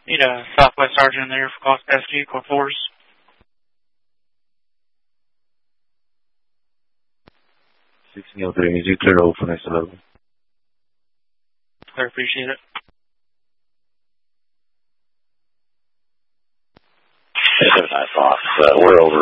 Need a Southwest Sergeant in there for call capacity, Corp 4s. 1603, need you clear over for next level. Clear, appreciate it. Hey, 79 Fox, we're over.